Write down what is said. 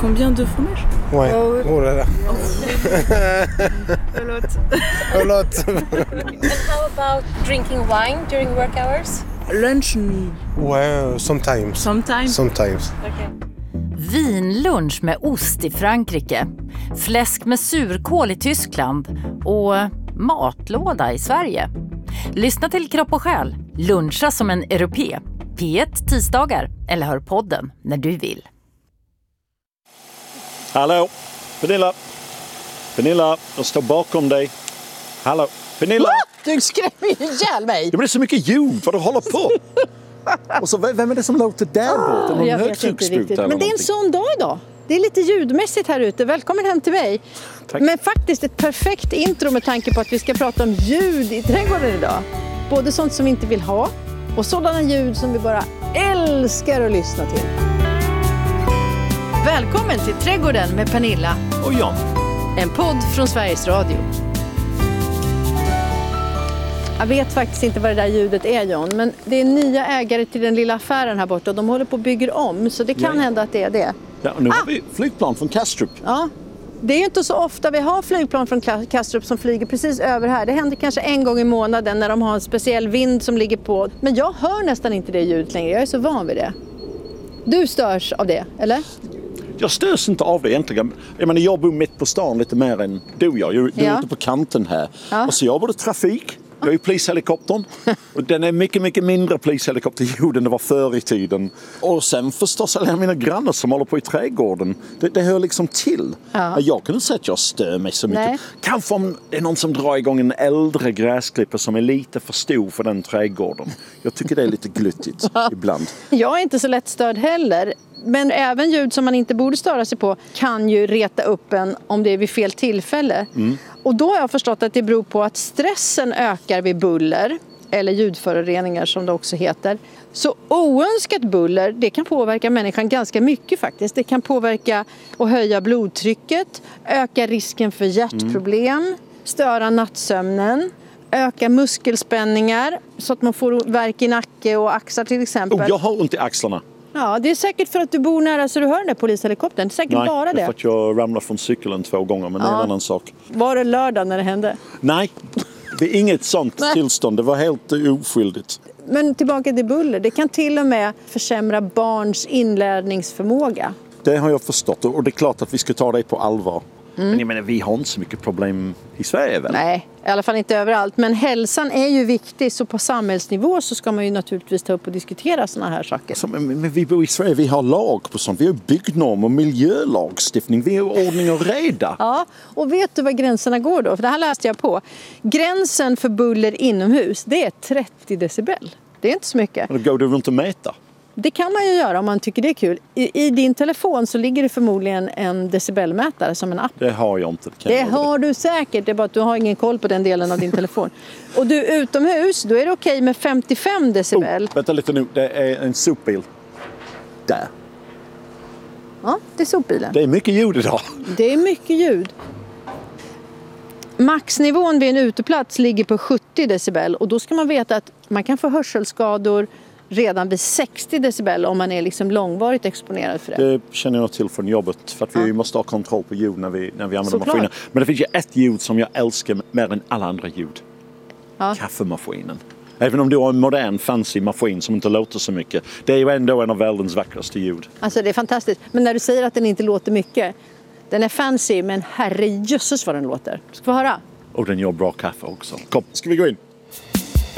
Combien de fromage? Ouais. Oh là là. A lot. And how about drinking wine during work hours? Lunch? Ouais, sometimes. Sometimes. Okay. Vinlunch med ost i Frankrike, fläsk med surkål i Tyskland och matlåda i Sverige. Lyssna till Kropp och själ, luncha som en europé. P1 tisdagar eller hör podden när du vill. Hallå, Pernilla, jag står bakom dig. Hallå, Pernilla! Du skrämmer ju ihjäl mig! Det blir så mycket ljud, vad du håller på. Och så, vem är det som låter där borta? Jag vet inte riktigt, men det är en sån dag idag. Det är lite ljudmässigt här ute. Välkommen hem till mig. Tack. Men faktiskt ett perfekt intro med tanke på att vi ska prata om ljud i trädgården idag. Både sånt som vi inte vill ha och sådana ljud som vi bara älskar att lyssna till. Välkommen till Trädgården med Pernilla Och John. En podd från Sveriges Radio. Jag vet faktiskt inte vad det där ljudet är, John, men det är nya ägare till den lilla affären här borta och de håller på att bygga om, så det kan hända att det är det. Ja, nu har vi flygplan från Kastrup. Ja, det är ju inte så ofta vi har flygplan från Kastrup som flyger precis över här. Det händer kanske en gång i månaden när de har en speciell vind som ligger på. Men jag hör nästan inte det ljudet längre, jag är så van vid det. Du störs av det, eller? Jag störs inte av det egentligen. Jag bor mitt på stan lite mer än du gör. Du är ute på kanten här. Ja. Och så jag både trafik. Jag är ju polishelikoptern. Och den är mycket, mycket mindre polishelikopterljud än det var förr i tiden. Och sen förstås alla mina grannar som håller på i trädgården. Det hör liksom till. Ja. Jag kunde säga att jag stör mig så mycket. Nej. Kanske om det är någon som drar igång en äldre gräsklippare som är lite för stor för den trädgården. Jag tycker det är lite gluttigt ibland. Jag är inte så lätt störd heller. Men även ljud som man inte borde störa sig på kan ju reta upp en om det är vid fel tillfälle. Och då har jag förstått att det beror på att stressen ökar vid buller, eller ljudföroreningar som det också heter. Så oönskat buller, det kan påverka människan ganska mycket faktiskt. Det kan påverka och höja blodtrycket, öka risken för hjärtproblem, störa nattsömnen, öka muskelspänningar så att man får värk i nacke och axlar till exempel. Jag har ont i axlarna. Ja, det är säkert för att du bor nära så du hör den där polishelikoptern. Det är säkert bara det. Nej, för att jag ramlade från cykeln 2 gånger, men det är en annan sak. Var det lördag när det hände? Nej, det är inget sånt tillstånd. Det var helt oskyldigt. Men tillbaka till buller. Det kan till och med försämra barns inlärningsförmåga. Det har jag förstått, och det är klart att vi ska ta det på allvar. Men jag menar, vi har inte så mycket problem i Sverige väl? Nej, i alla fall inte överallt. Men hälsan är ju viktig, så på samhällsnivå så ska man ju naturligtvis ta upp och diskutera såna här saker. Men vi bor i Sverige, vi har lag på sånt. Vi har byggnorm och miljölagstiftning. Vi har ordning och reda. Ja, och vet du vad gränserna går då? För det här läste jag på. Gränsen för buller inomhus, det är 30 decibel. Det är inte så mycket. Och då går du runt och mäta. Det kan man ju göra om man tycker det är kul. I din telefon så ligger det förmodligen en decibelmätare som en app. Det har jag inte. Det har du säkert, det är bara att du har ingen koll på den delen av din telefon. Och du utomhus, då är det okej med 55 decibel. Vänta lite nu, det är en sopbil. Där. Ja, det är sopbilen. Det är mycket ljud idag. Det är mycket ljud. Maxnivån vid en uteplats ligger på 70 decibel. Och då ska man veta att man kan få hörselskador redan vid 60 decibel om man är liksom långvarigt exponerad för det. Det känner jag till från jobbet, för att vi måste ha kontroll på ljud när vi använder Såklart. maskinen. Men det finns ju ett ljud som jag älskar mer än alla andra ljud. Ja. Kaffemaskinen. Även om du har en modern fancy maskin som inte låter så mycket. Det är ju ändå en av världens vackraste ljud. Alltså det är fantastiskt. Men när du säger att den inte låter mycket, den är fancy, men herrejösses vad den låter. Ska vi höra? Och den gör bra kaffe också. Kom, ska vi gå in?